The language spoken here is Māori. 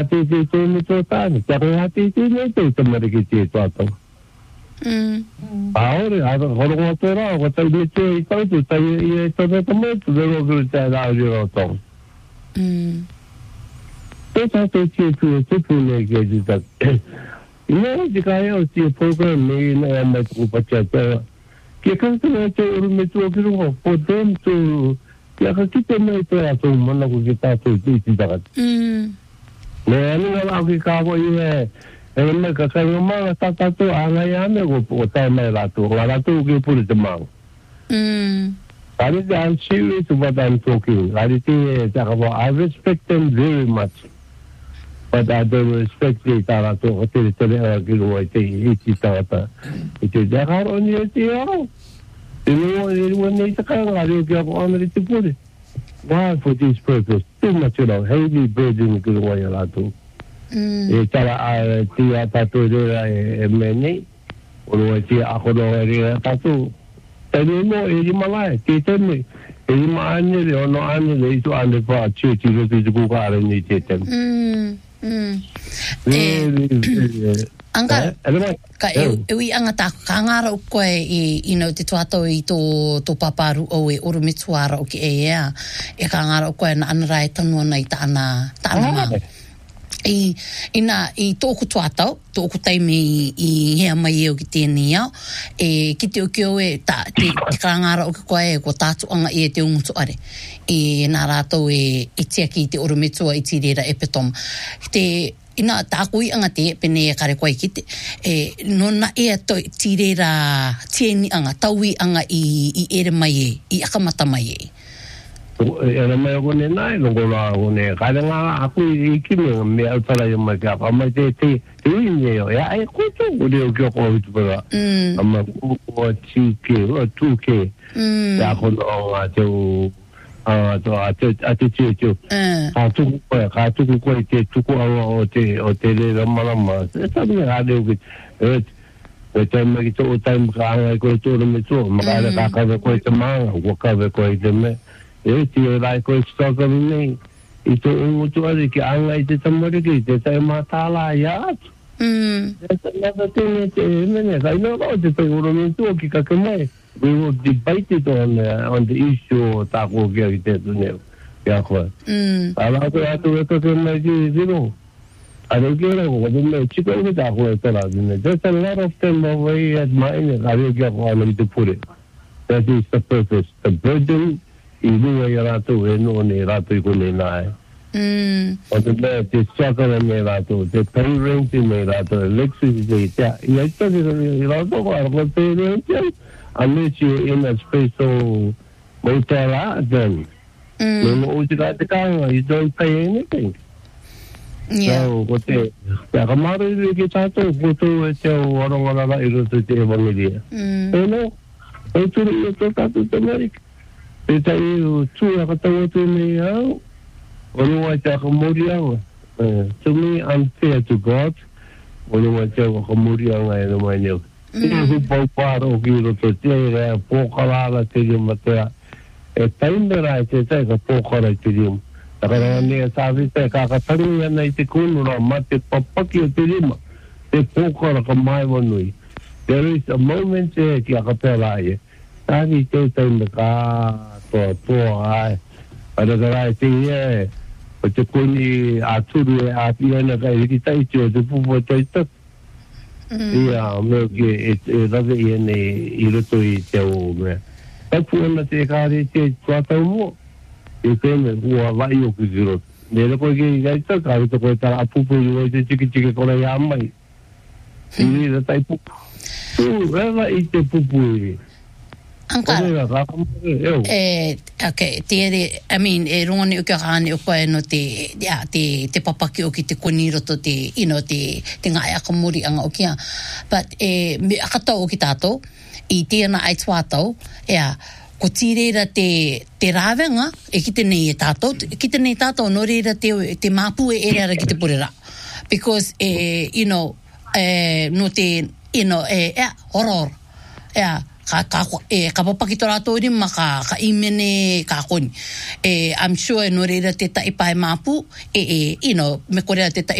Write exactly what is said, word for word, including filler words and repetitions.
te te te me to tani ka re te te me te te mare ki te to to mm ahora ahora horo mo te ra ko te me te i to te i to te to me te ro ko te ra ro to mm te ta te te te te te ne ke ji ta ina ji ka yo ti program me na me ko pa cha ta ke ka te me te ro me to ke ro po dem to ya ka ki te me te a to mo na ko ki ta to ti ti ta mm ne ani na la ki ka bo i e e me ka ka no ma ta ta to anga ya me go po ta me la to la to ke pu te ma mm that is I'm serious about I'm talking I think I respect them very much but I don't respect the ta to te te le ki lo te i ti ta ta i te da ha ro ni te ro e no e no nei ta ka la ro ki ko ana te pu why for this purpose too much you know heavy burden ki lo ya la to e ta la ti a ta to de e me ni o lo ti a ko lo e ta to e no e di malai te te me e di ma ani le no ani le to ande pa chi chi lo ti ku ka re ni te te mm mm eh anga ka e ui anga ta kangara o koe i you know te tuato i to to paparu o e uru mituara o ki e ea e kangara o koe na anarai tanua nei ta ana ta ana ma i ina i tōku tuatau tōku taimi i, i hea mai e o ki tēnei au e ki te o ki o e ta, te, te karangara o ki koe e ko tātu anga i e te ungutu are i nā rātou e i tia ki te orometua i tirera e petom te ina tākui anga te pene e kare koe ki te e nona e ato tirera tieni anga taui anga i, i ere mai e i akamata mai e era mai ko ne nai no ko la ko ne ka nga aku i ki me me al tala yo ma ka ma te te te ni yo ya ai ko to o de ko ko tu ba ama ko ti ke o tu ke ya ko no a te a to a te a te te te ka tu ko ka tu ko te tu ko o te o te le ma ma ta me ha de ko e te me ki to time ka nga ko to me to ma ka ka ko te ma ko ka ko te me e ti o lai ko stoka nei i to o to ale ki anga i te tamare ki te tai matala ya mm esa nada tiene te mene sai no no te te uro me tu ki ka mai we will debate it on uh, on the issue ta ko ki te tu ne ya ko mm ala ko ya tu ko ke mai ki zero ale ki ro ko de me chi ko ta ko ta la ne there's a lot of them away at mine ale ki ko ala to put it that is the purpose the burden i runga i rato e no ne rato i kone nai. Mm. O te mea te sakara me rato, te parenting me rato, electricity, te i aita te i rato ko arko te rente, unless you're in a special motel out then. Mm. No mo uti ka te kanga, you don't pay anything. Yeah. So, ko te, te akamaro i ki tato, ko tu e te o warongara i roto te evangelia. Mm. E no, e turi i to tato te Amerika. E tai o tua katawa te mei au, o rua te akamori anga. To me, I'm fair to God, o rua te akamori anga e no mai neo. E hu pau pāro ki roto te rea, pōkarara te rio matea. E taimera e te tai ka pōkara te rio. Takara nea tāwhita e kakataru ana i te kūnura, ma te papaki o te rima, te pōkara ka mai wanui. There is a moment e ki akapera e. Tāki te taime ka toa toa ai. Ara karai te ia, o te koni aturu e api ana kai hiki taiti o te pupo taita. Ia, meo ki e rave i ane i roto i te o mea. Tapu ana te kāre te tuatau mo, e tēne ua vai o ki ki roto. Nera koe ki i gaita, ka rito koe tara apupu i oi te tiki tiki kora i amai. I rira tai pupu. Tu, rava i te pupu i. Angkara. Eh, okay, te I mean, e rongoni o kia hane o koe no te, yeah, te, te papaki o ki te koniroto te, you know, te, te ngai akamori anga o kia. But, e, me akatau o ki tātou, i tēna ai tuatau, ea, ko tīreira te, te rāwenga, e ki te nei e tātou, ki te nei tātou, no reira te, te māpu e ere ara ki te purera. Because, e, you know, e, no te, you know, e, ea, horor, ea, ka ka e ka papaki to rato ni maka ka imene ka kon e I'm sure no reira te ta ipai mapu e e you know me korea te ta